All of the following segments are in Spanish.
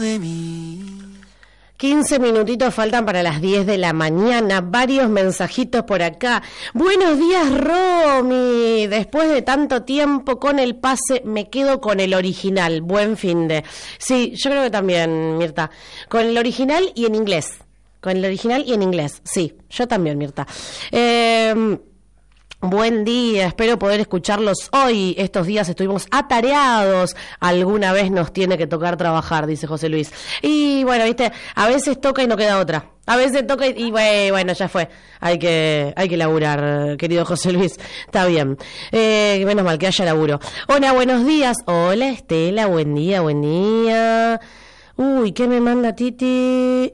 de mí. 15 minutitos faltan para las 10 de la mañana, varios mensajitos por acá. Buenos días, Romy. Después de tanto tiempo con el pase, me quedo con el original. Buen fin de. Sí, yo creo que también, Mirta. Con el original y en inglés. Con el original y en inglés. Sí, yo también, Mirta. Buen día, espero poder escucharlos hoy. Estos días estuvimos atareados. Alguna vez nos tiene que tocar trabajar, dice José Luis. Y bueno, viste, a veces toca y no queda otra. A veces toca y bueno, ya fue. Hay que laburar, querido José Luis. Está bien. Menos mal que haya laburo. Hola, buenos días. Hola, Estela, buen día, buen día. Uy, ¿qué me manda Titi?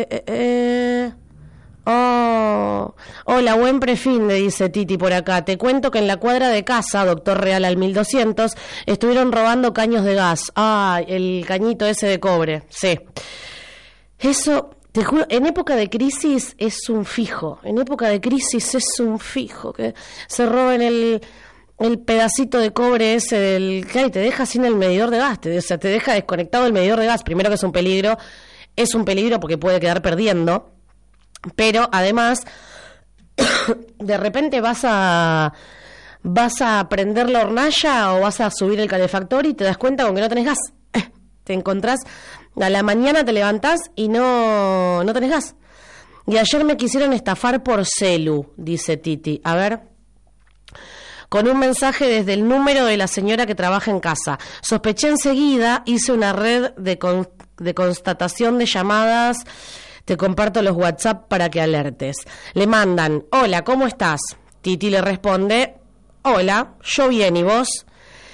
Oh, hola, buen prefin, le dice Titi por acá. Te cuento que en la cuadra de casa, Doctor Real al 1200, estuvieron robando caños de gas. Ah, el cañito ese de cobre, sí. Eso, te juro, en época de crisis es un fijo. En época de crisis es un fijo. Que se roben el pedacito de cobre ese del que te deja sin el medidor de gas. O sea, te deja desconectado el medidor de gas. Primero que es un peligro porque puede quedar perdiendo. Pero además, de repente vas a prender la hornalla o vas a subir el calefactor y te das cuenta con que no tenés gas. Te encontrás, a la mañana te levantás y no tenés gas. Y ayer me quisieron estafar por celu, dice Titi. A ver, con un mensaje desde el número de la señora que trabaja en casa. Sospeché enseguida, hice una red de constatación de llamadas. Te comparto los WhatsApp para que alertes. Le mandan, hola, ¿cómo estás? Titi le responde, hola, yo bien, ¿y vos?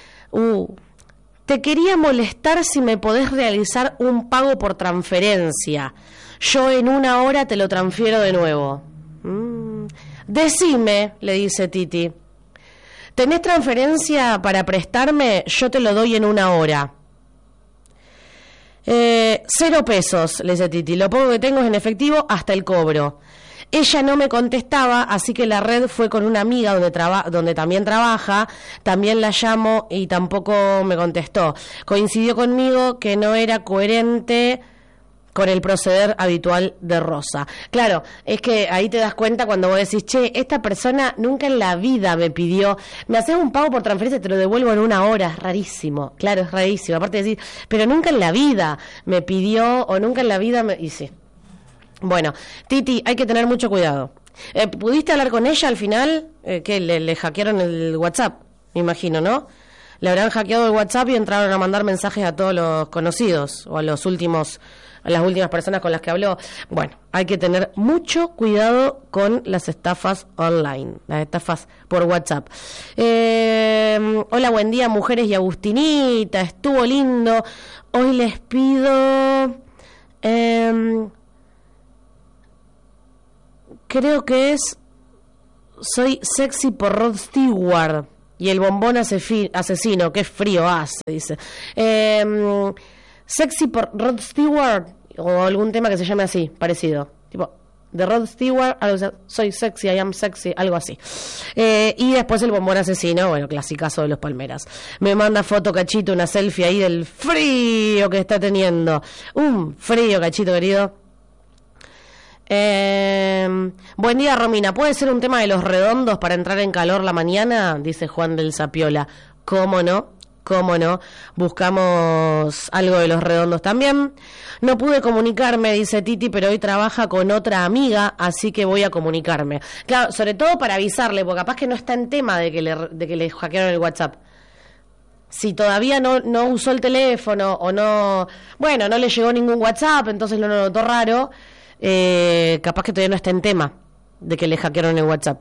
Te quería molestar si me podés realizar un pago por transferencia. Yo en 1 hora te lo transfiero de nuevo. Decime, le dice Titi. ¿Tenés transferencia para prestarme? Yo te lo doy en 1 hora. 0 pesos, le dice Titi. Lo poco que tengo es en efectivo hasta el cobro. Ella no me contestaba, así que la red fue con una amiga donde también trabaja. También la llamo y tampoco me contestó. Coincidió conmigo que no era coherente con el proceder habitual de Rosa. Claro, es que ahí te das cuenta cuando vos decís, che, esta persona nunca en la vida me pidió, me haces un pago por transferencia, te lo devuelvo en 1 hora, es rarísimo, claro, es rarísimo, aparte de decir, pero nunca en la vida me pidió, o nunca en la vida y sí. Bueno, Titi, hay que tener mucho cuidado. ¿Pudiste hablar con ella al final? ¿Qué, le hackearon el WhatsApp? Me imagino, ¿no? Le habrán hackeado el WhatsApp y entraron a mandar mensajes a todos los conocidos, o a las últimas personas con las que habló. Bueno, hay que tener mucho cuidado con las estafas online, las estafas por WhatsApp. Hola, buen día, mujeres y Agustinita, estuvo lindo. Hoy les pido, creo que soy sexy por Rod Stewart y el bombón asesino, qué frío hace, dice. Sexy por Rod Stewart o algún tema que se llame así, parecido, tipo de Rod Stewart, soy sexy, I am sexy, algo así. Y después el bombón asesino, bueno, clasicazo de los Palmeras. Me manda foto Cachito, una selfie ahí del frío que está teniendo. Un frío, Cachito querido. Buen día, Romina. ¿Puede ser un tema de los redondos para entrar en calor la mañana? Dice Juan del Zapiola. ¿Cómo no? ¿Cómo no? Buscamos algo de los redondos también. No pude comunicarme, dice Titi, pero hoy trabaja con otra amiga, así que voy a comunicarme. Claro, sobre todo para avisarle, porque capaz que no está en tema de que le hackearon el WhatsApp. Si todavía no usó el teléfono o no le llegó ningún WhatsApp, entonces lo notó raro, capaz que todavía no está en tema de que le hackearon el WhatsApp.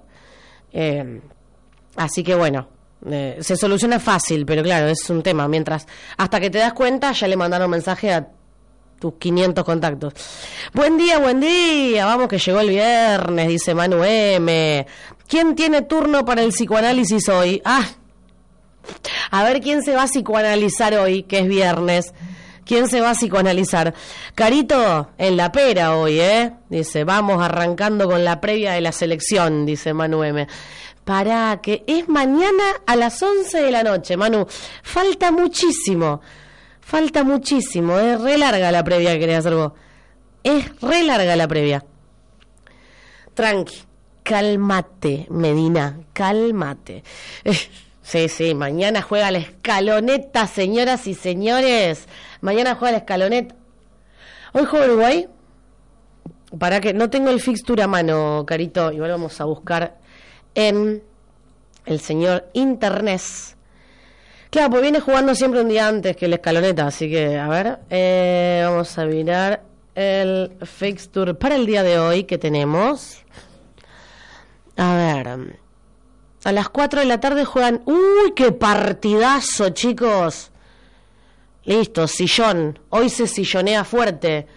Así que bueno. Se soluciona fácil, pero claro, es un tema. Hasta que te das cuenta, ya le mandaron mensaje a tus 500 contactos. Buen día, vamos que llegó el viernes, dice Manu M. ¿Quién tiene turno para el psicoanálisis hoy? A ver quién se va a psicoanalizar hoy, que es viernes. ¿Quién se va a psicoanalizar? Carito, en la pera hoy, dice, vamos arrancando con la previa de la selección, dice Manu M. Pará, que es mañana a las 11 de la noche, Manu. Falta muchísimo. Falta muchísimo, es re larga la previa que querés hacer vos. Es re larga la previa. Tranqui, cálmate, Medina, cálmate. Sí, mañana juega la Escaloneta, señoras y señores. Mañana juega la Escaloneta. Hoy juega Uruguay. Para que no tengo el fixture a mano, Carito. Igual vamos a buscar en el señor Internet. Claro, pues viene jugando siempre un día antes que la Escaloneta. Así que, a ver, vamos a mirar el fixture para el día de hoy que tenemos. A ver, a las 4 de la tarde juegan... ¡Uy, qué partidazo, chicos! Listo, sillón. Hoy se sillonea fuerte.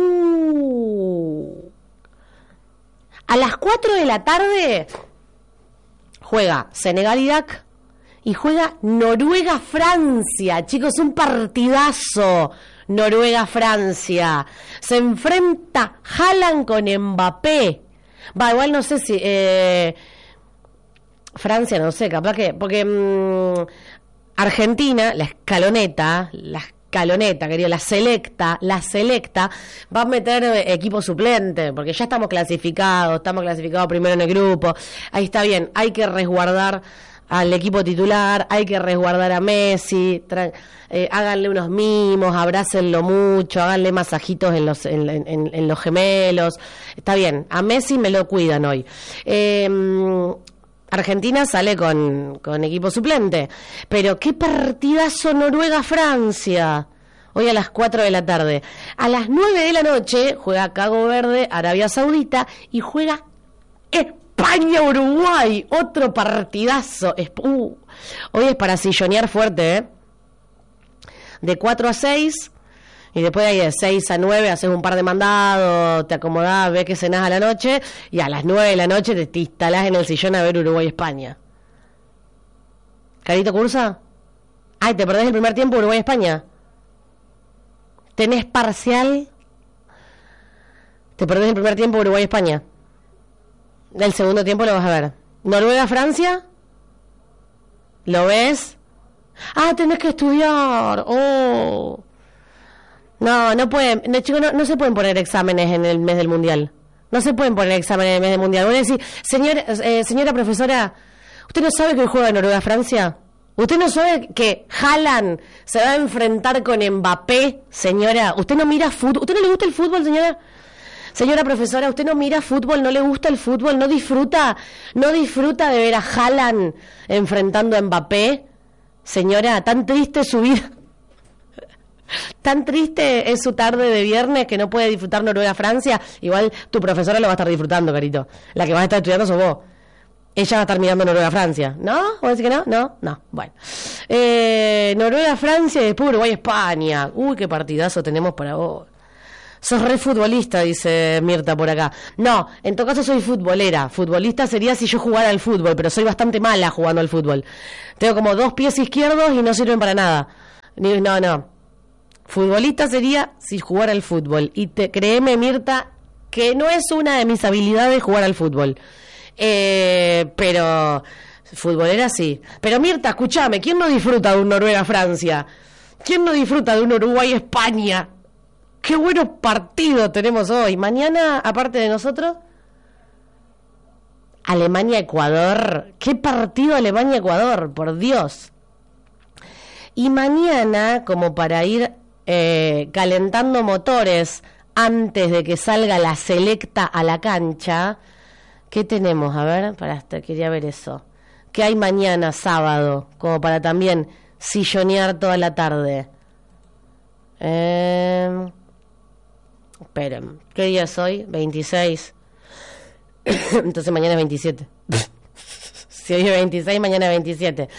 A las 4 de la tarde juega Senegal-Irak y juega Noruega-Francia. Chicos, un partidazo. Noruega-Francia. Se enfrenta Haaland con Mbappé. Va, igual no sé si... Francia, no sé, capaz que... Porque Argentina, la escaloneta, querido, la selecta, va a meter equipo suplente, porque ya estamos clasificados primero en el grupo. Ahí está bien, hay que resguardar al equipo titular, hay que resguardar a Messi, háganle unos mimos, abrácenlo mucho, háganle masajitos en los gemelos. Está bien, a Messi me lo cuidan hoy. Argentina sale con equipo suplente, pero qué partidazo Noruega-Francia. Hoy a las 4 de la tarde. A las 9 de la noche juega Cabo Verde, Arabia Saudita, y juega España-Uruguay. Otro partidazo. Hoy es para sillonear fuerte, ¿eh? De 4 a 6, y después de ahí de 6 a 9 haces un par de mandados, te acomodás, ves que cenás a la noche, y a las 9 de la noche te instalás en el sillón a ver Uruguay-España. ¿Carito Cursa? Ay, ¿te perdés el primer tiempo Uruguay-España? ¿Tenés parcial? ¿Te perdés el primer tiempo Uruguay-España? El segundo tiempo lo vas a ver. ¿Noruega-Francia? ¿Lo ves? Ah, tenés que estudiar. No pueden, chicos, no se pueden poner exámenes en el mes del mundial. No se pueden poner exámenes en el mes del mundial. Voy a decir, señora profesora, ¿usted no sabe que hoy juega Noruega-Francia? ¿Usted no sabe que Haaland se va a enfrentar con Mbappé, señora? ¿Usted no mira fútbol? ¿Usted no le gusta el fútbol, señora? Señora profesora, ¿usted no mira fútbol? ¿No le gusta el fútbol? ¿No disfruta de ver a Haaland enfrentando a Mbappé? Señora, tan triste su vida. Tan triste es su tarde de viernes que no puede disfrutar Noruega-Francia. Igual tu profesora lo va a estar disfrutando, carito. La que va a estar estudiando sos vos. Ella va a estar mirando Noruega-Francia. ¿No? ¿Vos decís que no? No. Bueno. Noruega-Francia y después Uruguay-España. Uy, qué partidazo tenemos para vos. Sos re futbolista, dice Mirta por acá. No, en todo caso soy futbolera. Futbolista sería si yo jugara al fútbol, pero soy bastante mala jugando al fútbol. Tengo como 2 pies izquierdos y no sirven para nada. No. Futbolista sería si jugara al fútbol. Y créeme, Mirta, que no es una de mis habilidades jugar al fútbol. Pero futbolera sí. Pero Mirta, escúchame, ¿quién no disfruta de un Noruega-Francia? ¿Quién no disfruta de un Uruguay-España? Qué buenos partidos tenemos hoy. Mañana, aparte de nosotros, Alemania-Ecuador. ¿Qué partido Alemania-Ecuador? Por Dios. Y mañana, como para ir calentando motores antes de que salga la selecta a la cancha, ¿qué tenemos? A ver, quería ver eso. ¿Qué hay mañana, sábado? Como para también sillonear toda la tarde. Esperen, ¿qué día es hoy? 26. Entonces mañana es 27. Si hoy es 26, mañana es 27.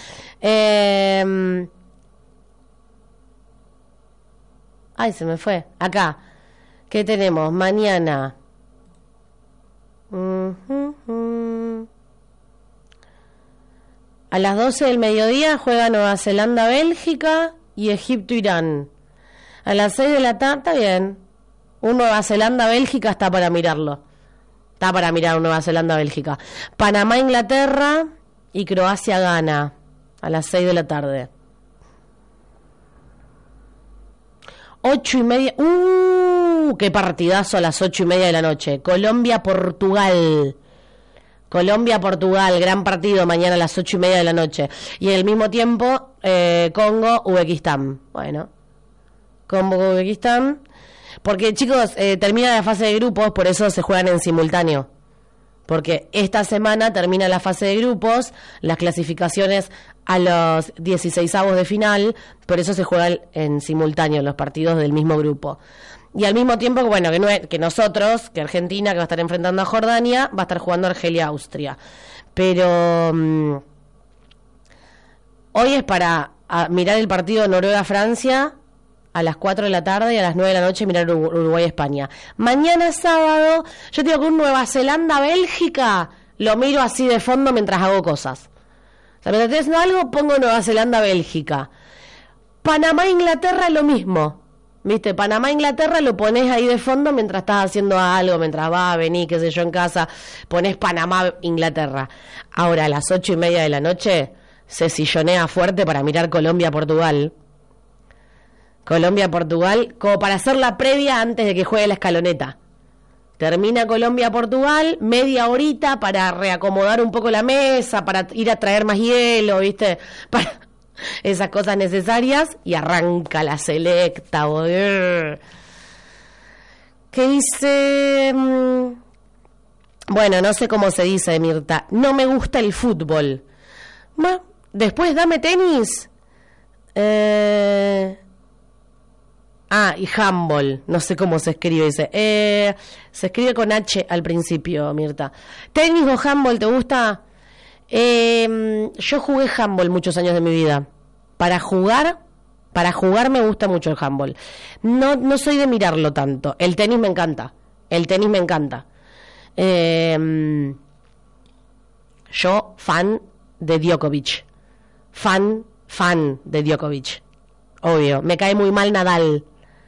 Ay, se me fue. Acá. ¿Qué tenemos? Mañana. A las 12 del mediodía juega Nueva Zelanda-Bélgica y Egipto-Irán. A las 6 de la tarde, está bien. Un Nueva Zelanda-Bélgica está para mirarlo. Está para mirar un Nueva Zelanda-Bélgica. Panamá-Inglaterra y Croacia-Ghana. A las 6 de la tarde. 8:30. ¡Qué partidazo a las 8:30 de la noche! Colombia-Portugal. Colombia-Portugal, gran partido mañana a las 8:30 de la noche. Y al mismo tiempo, Congo-Uzbekistán. Bueno, Congo-Uzbekistán. Porque, chicos, termina la fase de grupos, por eso se juegan en simultáneo. Porque esta semana termina la fase de grupos, las clasificaciones a los 16avos de final, por eso se juegan en simultáneo los partidos del mismo grupo. Y al mismo tiempo, bueno, que nosotros, que Argentina, que va a estar enfrentando a Jordania, va a estar jugando Argelia-Austria. Pero hoy es para mirar el partido Noruega-Francia a las 4 de la tarde y a las 9 de la noche mirar Uruguay-España. Mañana sábado, yo digo que un Nueva Zelanda-Bélgica lo miro así de fondo mientras hago cosas. O sea, mientras estoy haciendo algo, pongo Nueva Zelanda-Bélgica. Panamá-Inglaterra lo mismo. ¿Viste? Panamá-Inglaterra lo pones ahí de fondo mientras estás haciendo algo, mientras vas a venir, qué sé yo, en casa. Pones Panamá-Inglaterra. Ahora, a las 8:30 de la noche, se sillonea fuerte para mirar Colombia-Portugal. Colombia-Portugal, como para hacer la previa antes de que juegue la escaloneta. Termina Colombia-Portugal, media horita para reacomodar un poco la mesa, para ir a traer más hielo, ¿viste? Para esas cosas necesarias, y arranca la selecta. ¿Qué dice? Bueno, no sé cómo se dice, Mirta. No me gusta el fútbol. Bueno, después dame tenis. Y handball, no sé cómo se escribe, dice. Se escribe con H al principio, Mirta. ¿Tenis o handball te gusta? Yo jugué handball muchos años de mi vida. Para jugar me gusta mucho el handball. No soy de mirarlo tanto. El tenis me encanta. Yo, fan de Djokovic. Fan de Djokovic. Obvio. Me cae muy mal Nadal.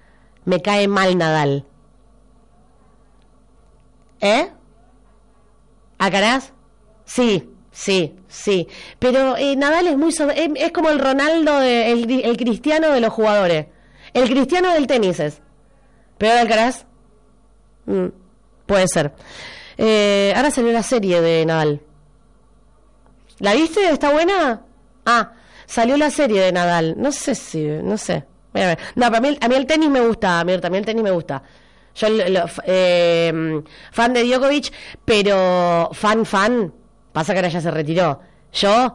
¿Alcaraz? Sí. Pero Nadal es muy es como el Ronaldo, el Cristiano de los jugadores. El Cristiano del tenis es. ¿Pero Alcaraz? Puede ser. Ahora salió la serie de Nadal. ¿La viste? ¿Está buena? Salió la serie de Nadal. No sé. Voy a ver. No, pero a mí el tenis me gusta, Mirta. A mí el tenis me gusta. Yo, fan de Djokovic, pero fan. Pasa que ahora ya se retiró. Yo,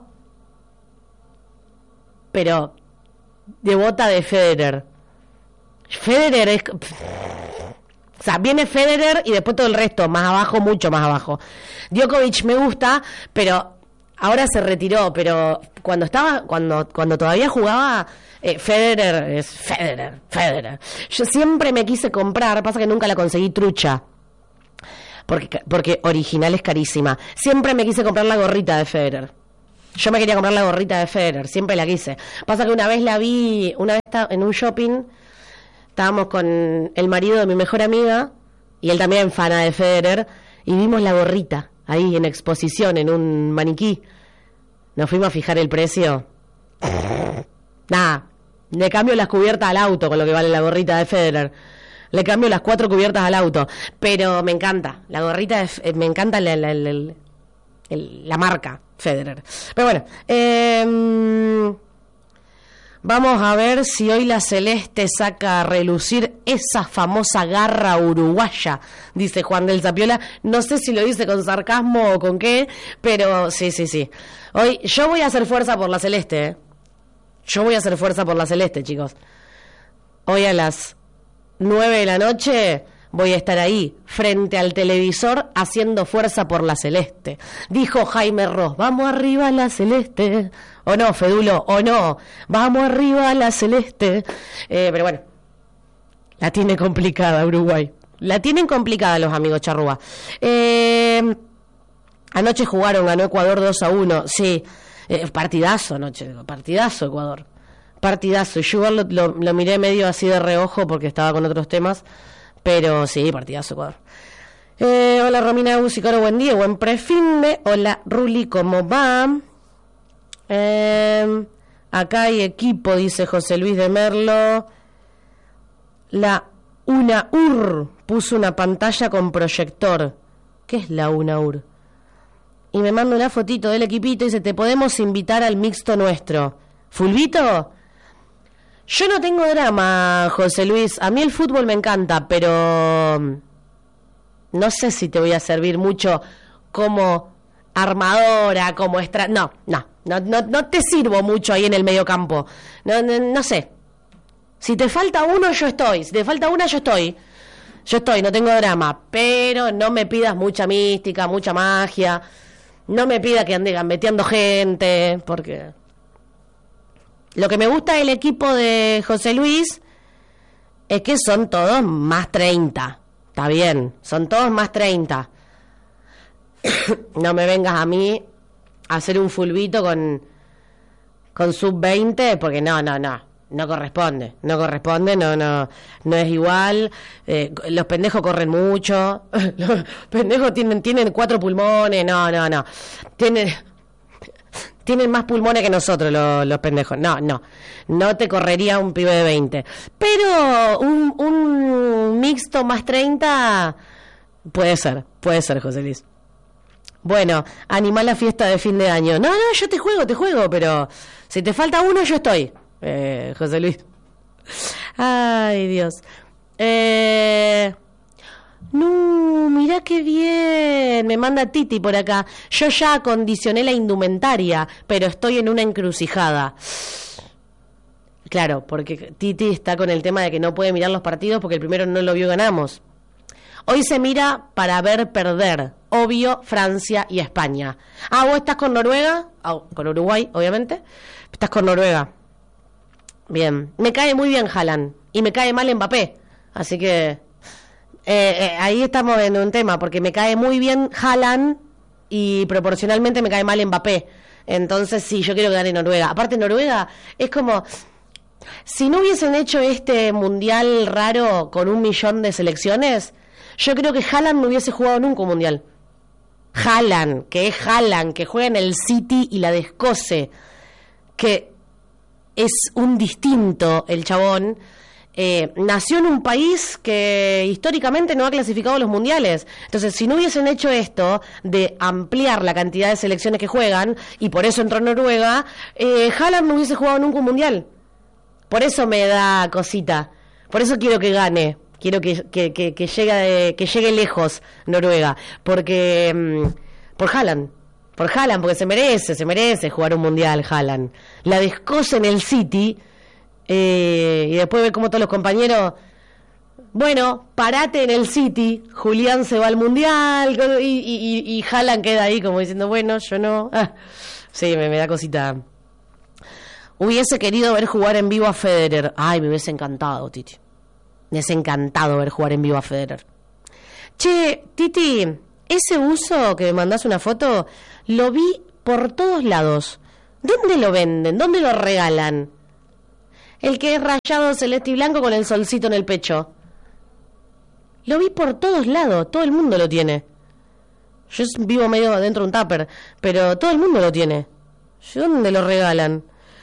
pero devota de Federer. Federer es... O sea, viene Federer y después todo el resto, más abajo, mucho más abajo. Djokovic me gusta, pero... Ahora se retiró, pero cuando todavía jugaba, Federer es Federer. Yo siempre me quise comprar, pasa que nunca la conseguí trucha, porque original es carísima. Siempre me quise comprar la gorrita de Federer. Yo me quería comprar la gorrita de Federer, siempre la quise. Pasa que una vez la vi, en un shopping, estábamos con el marido de mi mejor amiga, y él también fana de Federer, y vimos la gorrita ahí en exposición, en un maniquí. Nos fuimos a fijar el precio. Le cambio las cubiertas al auto con lo que vale la gorrita de Federer. Le cambio las 4 cubiertas al auto. Pero me encanta. La gorrita, me encanta la marca Federer. Pero bueno. Vamos a ver si hoy la Celeste saca a relucir esa famosa garra uruguaya, dice Juan del Zapiola. No sé si lo dice con sarcasmo o con pero sí. Hoy yo voy a hacer fuerza por la Celeste, Yo voy a hacer fuerza por la Celeste, chicos. Hoy a las 9 de la noche voy a estar ahí, frente al televisor, haciendo fuerza por la Celeste. Dijo Jaime Ross, vamos arriba la Celeste. O no, Fedulo, o no, vamos arriba la Celeste. Pero bueno, la tiene complicada Uruguay. La tienen complicada los amigos charrúa. Anoche jugaron, ganó Ecuador 2-1. Sí, partidazo anoche, partidazo Ecuador. Partidazo. Yo igual lo miré medio así de reojo porque estaba con otros temas. Pero sí, partidazo Ecuador. Hola Romina Busicaro, buen día, buen prefinde. Hola Ruli, ¿cómo va? Acá hay equipo, dice José Luis de Merlo. La UNAUR puso una pantalla con proyector. ¿Qué es la UNAUR? Y me manda una fotito del equipito y dice, te podemos invitar al mixto nuestro. ¿Fulbito? Yo no tengo drama, José Luis. A mí el fútbol me encanta, pero no sé si te voy a servir mucho como armadora, como no te sirvo mucho ahí en el mediocampo. No sé. Si te falta uno, yo estoy. Si te falta una, yo estoy. No tengo drama. Pero no me pidas mucha mística, mucha magia. No me pidas que ande gambeteando gente, porque lo que me gusta del equipo de José Luis es que son todos más 30. Está bien, son todos más 30. No me vengas a mí a hacer un fulbito con sub-20, porque no corresponde, no es igual. Los pendejos corren mucho, los pendejos tienen 4 pulmones, no, tienen más pulmones que nosotros los pendejos, no te correría un pibe de 20, pero un mixto más 30 puede ser, José Luis. Bueno, animá la fiesta de fin de año. No, yo te juego, pero si te falta uno, yo estoy. José Luis. Ay, Dios. No, mirá qué bien. Me manda Titi por acá. Yo ya acondicioné la indumentaria, pero estoy en una encrucijada. Claro, porque Titi está con el tema de que no puede mirar los partidos porque el primero no lo vio, ganamos. Hoy se mira para ver perder. Obvio, Francia y España. ¿Vos estás con Noruega? Con Uruguay, obviamente. Estás con Noruega. Bien. Me cae muy bien Haaland. Y me cae mal Mbappé. Así que ahí estamos en un tema. Porque me cae muy bien Haaland y proporcionalmente me cae mal Mbappé. Entonces sí, yo quiero que gane Noruega. Aparte Noruega es como... Si no hubiesen hecho este mundial raro con 1 millón de selecciones... Yo creo que Haaland no hubiese jugado nunca un mundial. Haaland, que juega en el City y la descoce, que es un distinto el chabón, nació en un país que históricamente no ha clasificado a los mundiales. Entonces, si no hubiesen hecho esto de ampliar la cantidad de selecciones que juegan, y por eso entró Noruega, Haaland no hubiese jugado nunca un mundial. Por eso me da cosita. Por eso quiero que gane. Quiero que llegue lejos Noruega, porque por Haaland, porque se merece jugar un mundial Haaland. La descoce en el City y después ve cómo todos los compañeros, bueno, parate en el City, Julián se va al mundial y Haaland queda ahí como diciendo, bueno, yo no. Sí, me da cosita. Hubiese querido ver jugar en vivo a Federer. Ay, me hubiese encantado, Titi. Me hubiese encantado ver jugar en vivo a Federer. Che, Titi, ese buzo que me mandás una foto, lo vi por todos lados. ¿Dónde lo venden? ¿Dónde lo regalan? El que es rayado celeste y blanco con el solcito en el pecho. Lo vi por todos lados, todo el mundo lo tiene. Yo vivo medio adentro de un tupper, pero todo el mundo lo tiene. ¿Dónde lo regalan?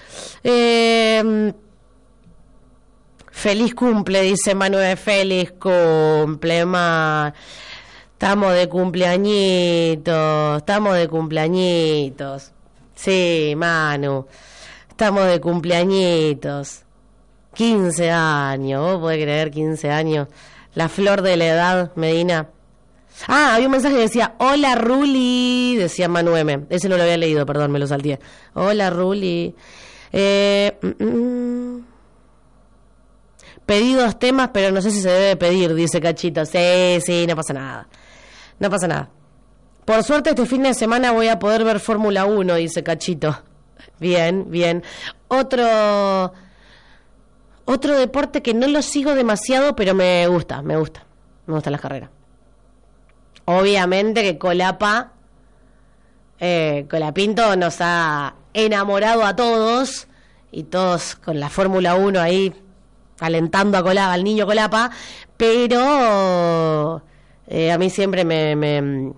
Feliz cumple, dice Manuel. Feliz cumple, ma. Estamos de cumpleañitos. Sí, Manu. Estamos de cumpleañitos. 15 años, vos podés creer, 15 años. La flor de la edad, Medina. Había un mensaje que decía, hola Ruli, decía Manu M. Ese no lo había leído, perdón, me lo salteé. Hola Ruli. Pedí 2 temas, pero no sé si se debe pedir, dice Cachito. Sí, no pasa nada. No pasa nada. Por suerte este fin de semana voy a poder ver Fórmula 1, dice Cachito. Bien, bien. Otro deporte que no lo sigo demasiado, pero me gustan las carreras. Obviamente que Colapinto nos ha enamorado a todos, y todos con la Fórmula 1 ahí alentando al niño Colapa, pero a mí siempre me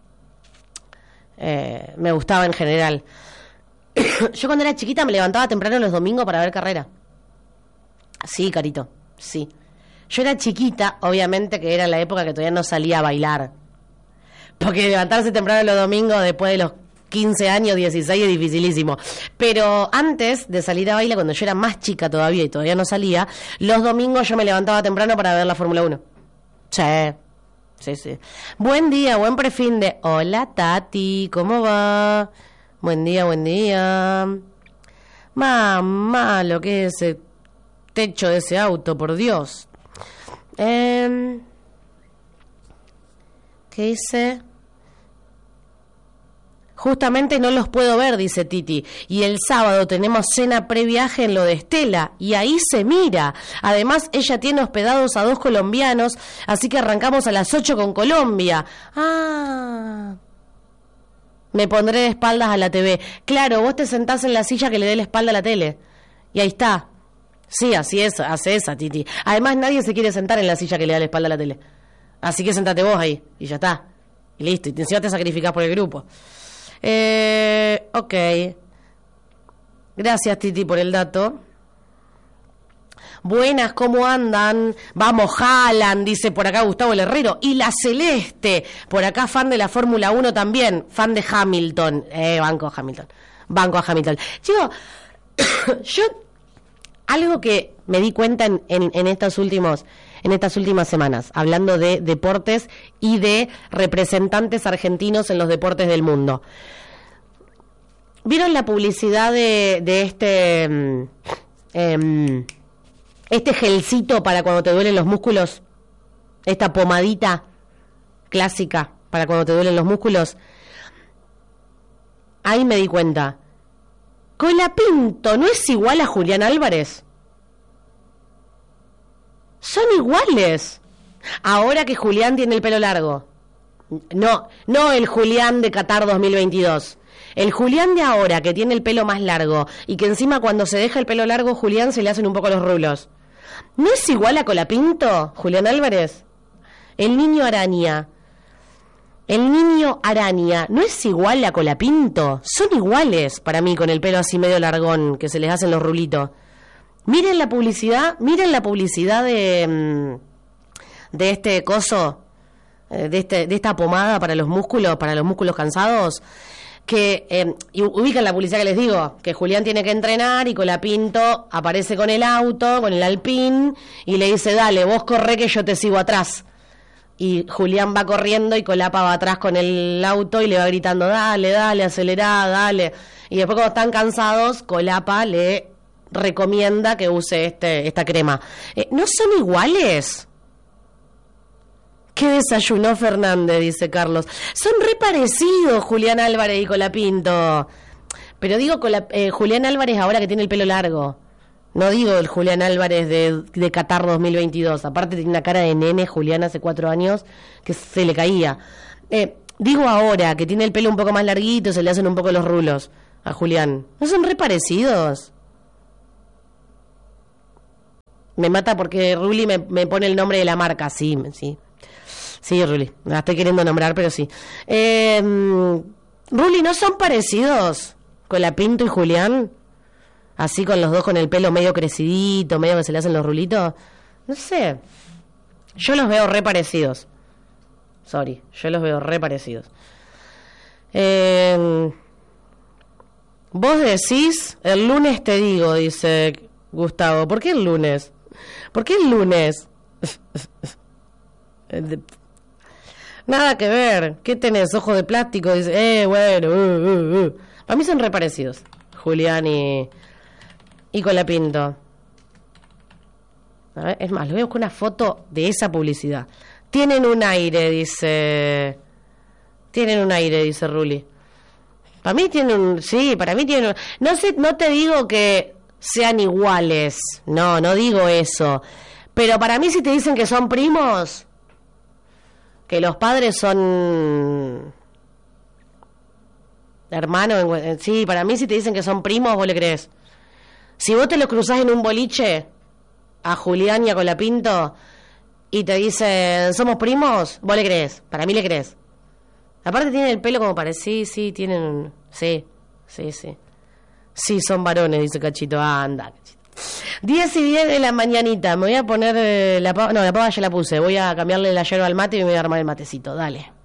gustaba en general. Yo cuando era chiquita me levantaba temprano los domingos para ver carrera. Sí, Carito, sí. Yo era chiquita, obviamente que era la época que todavía no salía a bailar. Porque levantarse temprano los domingos después de los 15 años, 16 es dificilísimo. Pero antes de salir a bailar, cuando yo era más chica todavía y todavía no salía, los domingos yo me levantaba temprano para ver la Fórmula 1. Sí. Buen día, buen prefin de... Hola, Tati, ¿cómo va? Buen día. Mamá, lo que es ese techo de ese auto, por Dios. ¿Qué dice? Justamente no los puedo ver, dice Titi. Y el sábado tenemos cena previaje en lo de Estela. Y ahí se mira. Además, ella tiene hospedados a 2 colombianos. Así que arrancamos a las 8 con Colombia. Me pondré de espaldas a la TV. Claro, vos te sentás en la silla que le dé la espalda a la tele. Y ahí está. Sí, así es, hace esa, Titi. Además, nadie se quiere sentar en la silla que le da la espalda a la tele. Así que sentate vos ahí. Y ya está. Y listo. Y encima te sacrificás por el grupo. Ok. Gracias, Titi, por el dato. Buenas, ¿cómo andan? Vamos, Haaland, dice por acá Gustavo el Herrero. Y la Celeste, por acá fan de la Fórmula 1 también, fan de Hamilton. Banco a Hamilton. Chico, yo, algo que me di cuenta en estas últimas semanas, hablando de deportes y de representantes argentinos en los deportes del mundo. ¿Vieron la publicidad de este gelcito para cuando te duelen los músculos? Esta pomadita clásica para cuando te duelen los músculos. Ahí me di cuenta. Colapinto no es igual a Julián Álvarez. Son iguales. Ahora que Julián tiene el pelo largo. No el Julián de Qatar 2022. El Julián de ahora, que tiene el pelo más largo, y que encima cuando se deja el pelo largo, Julián se le hacen un poco los rulos. ¿No es igual a Colapinto, Julián Álvarez? El niño araña, ¿no es igual a Colapinto? Son iguales para mí, con el pelo así medio largón, que se les hacen los rulitos. Miren la publicidad de este coso, de esta pomada para los músculos cansados, que ubican la publicidad que les digo, que Julián tiene que entrenar y Colapinto aparece con el auto, con el Alpine, y le dice, dale, vos corre que yo te sigo atrás. Y Julián va corriendo y Colapa va atrás con el auto y le va gritando, dale, acelerá, dale. Y después cuando están cansados, Colapa le recomienda que use esta crema. ¿No son iguales? ¿Qué desayunó Fernández? Dice Carlos. Son re parecidos Julián Álvarez y Colapinto. Pero digo Julián Álvarez ahora que tiene el pelo largo. No digo el Julián Álvarez de Qatar 2022. Aparte tiene una cara de nene Julián hace 4 años que se le caía. Digo ahora que tiene el pelo un poco más larguito, se le hacen un poco los rulos a Julián. ¿No son re parecidos? Me mata porque Ruli me pone el nombre de la marca. Sí. Sí, Ruli, la estoy queriendo nombrar, pero sí. Ruli, ¿no son parecidos Colapinto y Julián? Así con los dos con el pelo medio crecidito, medio que se le hacen los rulitos. No sé. Yo los veo re parecidos. Yo los veo re parecidos. Vos decís, el lunes te digo, dice Gustavo. ¿Por qué el lunes? Nada que ver. ¿Qué tenés? Ojos de plástico. Dice, bueno. Para mí son re parecidos, Julián y Colapinto. A ver, es más, lo veo con una foto de esa publicidad. Tienen un aire, dice Ruli. Para mí tienen no sé, no te digo que sean iguales. No digo eso. Pero para mí si te dicen que son primos, que los padres son hermanos, sí, para mí si te dicen que son primos, vos le crees. Si vos te los cruzás en un boliche a Julián y a Colapinto y te dicen somos primos, vos le crees, para mí le crees. Aparte tienen el pelo como parece, sí, tienen, sí, son varones, dice Cachito, anda, Cachito. 10 y 10 de la mañanita. Me voy a poner la pava ya la puse. Voy a cambiarle la yerba al mate y me voy a armar el matecito. Dale.